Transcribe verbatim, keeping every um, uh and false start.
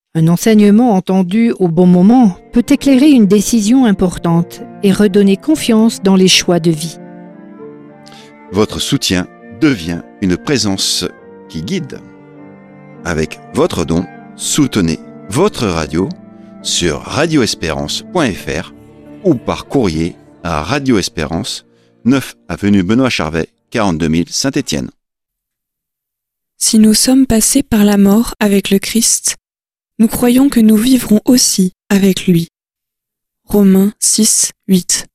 Un enseignement entendu au bon moment peut éclairer une décision importante et redonner confiance dans les choix de vie. Votre soutien devient une présence qui guide. Avec votre don, soutenez votre radio sur radio espérance point f r ou par courrier à Radio Espérance, neuf avenue Benoît Charvet, quarante-deux mille Saint-Étienne. Si nous sommes passés par la mort avec le Christ, nous croyons que nous vivrons aussi avec lui. Romains six, huit.